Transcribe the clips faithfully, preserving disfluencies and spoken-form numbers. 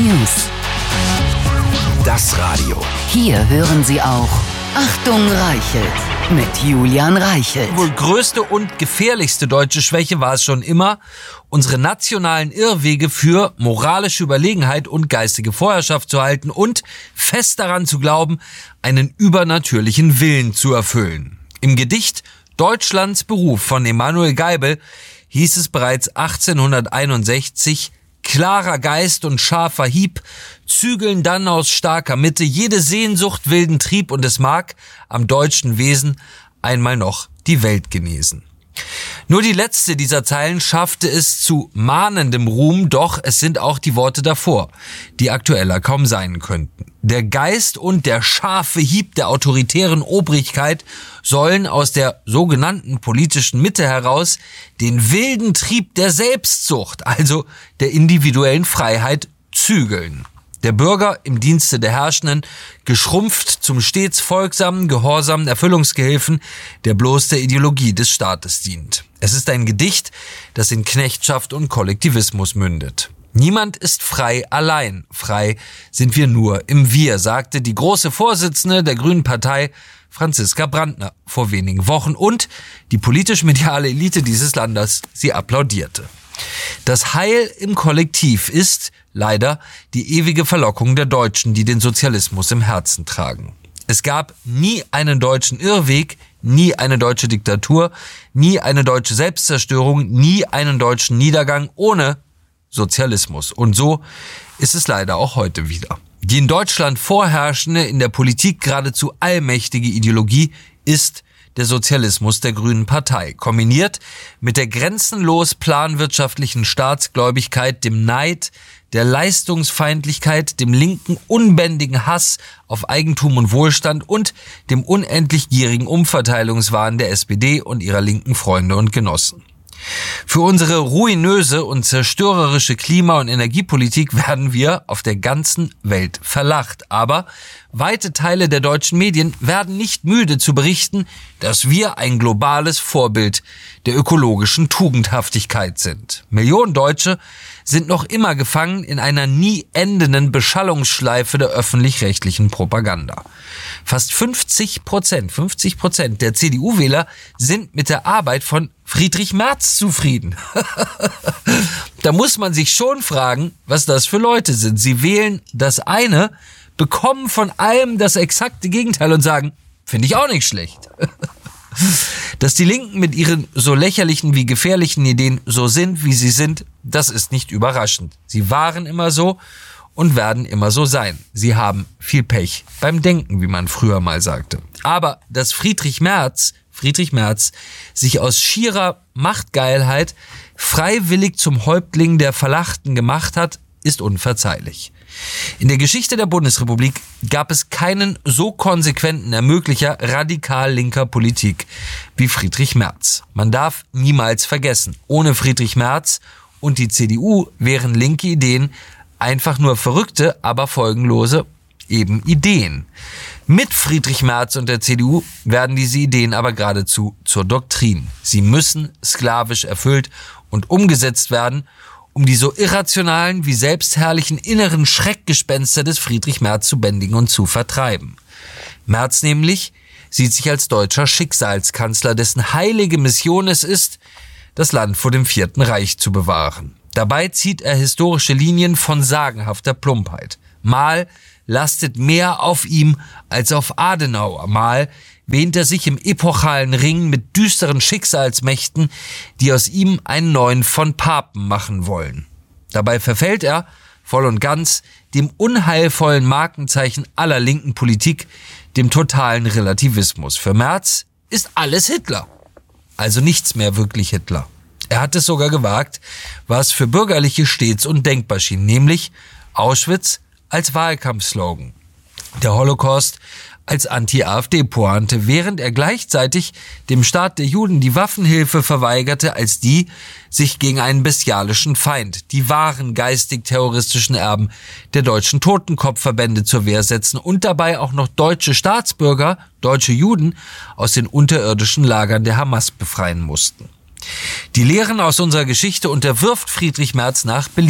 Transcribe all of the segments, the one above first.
News. Das Radio. Hier hören Sie auch Achtung Reichelt mit Julian Reichelt. Wohl größte und gefährlichste deutsche Schwäche war es schon immer, unsere nationalen Irrwege für moralische Überlegenheit und geistige Vorherrschaft zu halten und fest daran zu glauben, einen übernatürlichen Willen zu erfüllen. Im Gedicht Deutschlands Beruf von Emanuel Geibel hieß es bereits achtzehnhunderteinundsechzig: klarer Geist und scharfer Hieb zügeln dann aus starker Mitte jede Sehnsucht, wilden Trieb, und es mag am deutschen Wesen einmal noch die Welt genesen. Nur die letzte dieser Zeilen schaffte es zu mahnendem Ruhm, doch es sind auch die Worte davor, die aktueller kaum sein könnten. Der Geist und der scharfe Hieb der autoritären Obrigkeit sollen aus der sogenannten politischen Mitte heraus den wilden Trieb der Selbstsucht, also der individuellen Freiheit, zügeln. Der Bürger im Dienste der Herrschenden, geschrumpft zum stets folgsamen, gehorsamen Erfüllungsgehilfen, der bloß der Ideologie des Staates dient. Es ist ein Gedicht, das in Knechtschaft und Kollektivismus mündet. Niemand ist frei allein. Frei sind wir nur im Wir, sagte die große Vorsitzende der Grünen Partei, Franziska Brandner, vor wenigen Wochen, und die politisch-mediale Elite dieses Landes, sie applaudierte. Das Heil im Kollektiv ist leider die ewige Verlockung der Deutschen, die den Sozialismus im Herzen tragen. Es gab nie einen deutschen Irrweg, nie eine deutsche Diktatur, nie eine deutsche Selbstzerstörung, nie einen deutschen Niedergang ohne Sozialismus. Und so ist es leider auch heute wieder. Die in Deutschland vorherrschende, in der Politik geradezu allmächtige Ideologie ist der Sozialismus der Grünen Partei, kombiniert mit der grenzenlos planwirtschaftlichen Staatsgläubigkeit, dem Neid, der Leistungsfeindlichkeit, dem linken unbändigen Hass auf Eigentum und Wohlstand und dem unendlich gierigen Umverteilungswahn der S P D und ihrer linken Freunde und Genossen. Für unsere ruinöse und zerstörerische Klima- und Energiepolitik werden wir auf der ganzen Welt verlacht. Aber weite Teile der deutschen Medien werden nicht müde zu berichten, dass wir ein globales Vorbild der ökologischen Tugendhaftigkeit sind. Millionen Deutsche sind noch immer gefangen in einer nie endenden Beschallungsschleife der öffentlich-rechtlichen Propaganda. Fast fünfzig Prozent, fünfzig Prozent der C D U-Wähler sind mit der Arbeit von Friedrich Merz zufrieden. Da muss man sich schon fragen, was das für Leute sind. Sie wählen das eine, bekommen von allem das exakte Gegenteil und sagen, finde ich auch nicht schlecht. Dass die Linken mit ihren so lächerlichen wie gefährlichen Ideen so sind, wie sie sind, das ist nicht überraschend. Sie waren immer so und werden immer so sein. Sie haben viel Pech beim Denken, wie man früher mal sagte. Aber dass Friedrich Merz, Friedrich Merz sich aus schierer Machtgeilheit freiwillig zum Häuptling der Verlachten gemacht hat, ist unverzeihlich. In der Geschichte der Bundesrepublik gab es keinen so konsequenten Ermöglicher radikal linker Politik wie Friedrich Merz. Man darf niemals vergessen, ohne Friedrich Merz und die C D U wären linke Ideen einfach nur verrückte, aber folgenlose eben Ideen. Mit Friedrich Merz und der C D U werden diese Ideen aber geradezu zur Doktrin. Sie müssen sklavisch erfüllt und umgesetzt werden, um die so irrationalen wie selbstherrlichen inneren Schreckgespenster des Friedrich Merz zu bändigen und zu vertreiben. Merz nämlich sieht sich als deutscher Schicksalskanzler, dessen heilige Mission es ist, das Land vor dem Vierten Reich zu bewahren. Dabei zieht er historische Linien von sagenhafter Plumpheit. Mal lastet mehr auf ihm als auf Adenauer, mal wähnt er sich im epochalen Ring mit düsteren Schicksalsmächten, die aus ihm einen neuen von Papen machen wollen. Dabei verfällt er voll und ganz dem unheilvollen Markenzeichen aller linken Politik, dem totalen Relativismus. Für Merz ist alles Hitler, also nichts mehr wirklich Hitler. Er hat es sogar gewagt, was für Bürgerliche stets undenkbar schien, nämlich Auschwitz als Wahlkampfslogan, der Holocaust als Anti-AfD-Pointe, während er gleichzeitig dem Staat der Juden die Waffenhilfe verweigerte, als die sich gegen einen bestialischen Feind, die wahren geistig-terroristischen Erben der deutschen Totenkopfverbände zur Wehr setzen und dabei auch noch deutsche Staatsbürger, deutsche Juden, aus den unterirdischen Lagern der Hamas befreien mussten. Die Lehren aus unserer Geschichte unterwirft Friedrich Merz nach Belieben.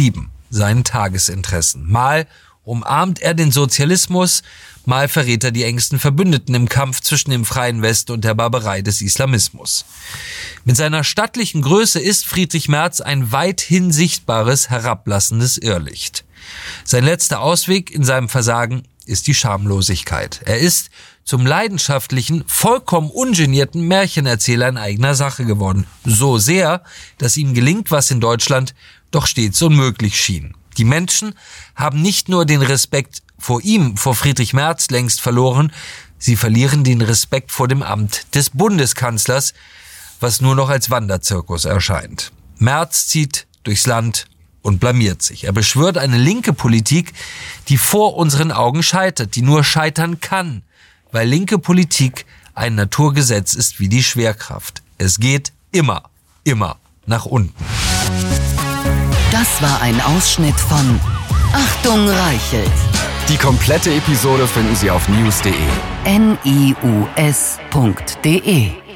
seinen Tagesinteressen. Mal umarmt er den Sozialismus, mal verrät er die engsten Verbündeten im Kampf zwischen dem freien Westen und der Barbarei des Islamismus. Mit seiner stattlichen Größe ist Friedrich Merz ein weithin sichtbares, herablassendes Irrlicht. Sein letzter Ausweg in seinem Versagen ist die Schamlosigkeit. Er ist zum leidenschaftlichen, vollkommen ungenierten Märchenerzähler in eigener Sache geworden. So sehr, dass ihm gelingt, was in Deutschland doch stets unmöglich schien. Die Menschen haben nicht nur den Respekt vor ihm, vor Friedrich Merz längst verloren, sie verlieren den Respekt vor dem Amt des Bundeskanzlers, was nur noch als Wanderzirkus erscheint. Merz zieht durchs Land und blamiert sich. Er beschwört eine linke Politik, die vor unseren Augen scheitert, die nur scheitern kann, weil linke Politik ein Naturgesetz ist wie die Schwerkraft. Es geht immer, immer nach unten. Das war ein Ausschnitt von Achtung Reichelt. Die komplette Episode finden Sie auf news punkt de. N I U S punkt de